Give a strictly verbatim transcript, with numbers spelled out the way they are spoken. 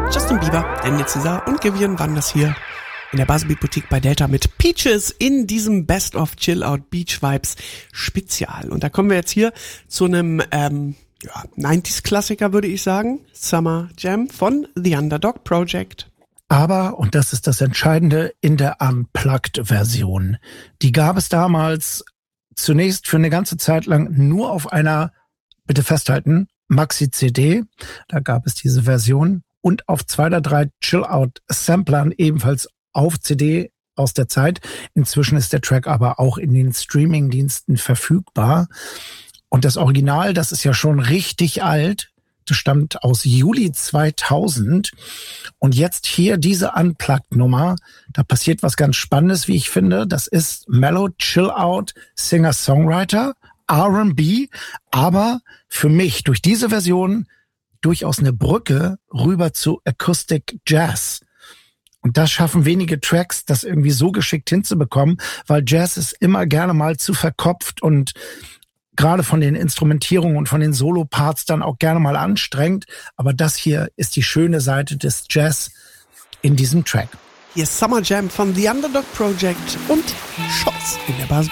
Justin Bieber, Daniel Caesar und Givian waren das hier in der Buzzbeat Boutique bei Delta mit Peaches in diesem Best of Chill Out Beach Vibes Spezial. Und da kommen wir jetzt hier zu einem ähm, ja, neunziger-Klassiker, würde ich sagen. Summer Jam von The Underdog Project. Aber, und das ist das Entscheidende, in der Unplugged-Version. Die gab es damals zunächst für eine ganze Zeit lang nur auf einer, bitte festhalten, Maxi-C D. Da gab es diese Version. Und auf zwei oder drei Chill-Out-Samplern ebenfalls auf C D aus der Zeit. Inzwischen ist der Track aber auch in den Streaming-Diensten verfügbar. Und das Original, das ist ja schon richtig alt. Das stammt aus Juli zweitausend. Und jetzt hier diese Unplugged-Nummer. Da passiert was ganz Spannendes, wie ich finde. Das ist Mellow Chill-Out Singer-Songwriter, R und B. Aber für mich durch diese Version durchaus eine Brücke rüber zu Acoustic Jazz. Und das schaffen wenige Tracks, das irgendwie so geschickt hinzubekommen, weil Jazz ist immer gerne mal zu verkopft und gerade von den Instrumentierungen und von den Solo-Parts dann auch gerne mal anstrengend. Aber das hier ist die schöne Seite des Jazz in diesem Track. Hier ist Summer Jam von The Underdog Project und Shots in der Basis.